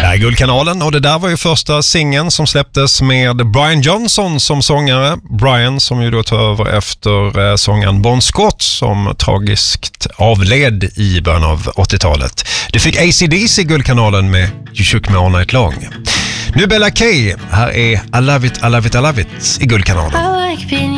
här är Guldkanalen och det där var ju första singeln som släpptes med Brian Johnson som sångare. Brian som ju då tar över efter sångaren Bon Scott som tragiskt avled i början av 80-talet. Du fick AC/DC Guldkanalen med You Shook Me All Night Long. Nu Bella K, här är I Love It, I Love It, I Love It i Guldkanalen.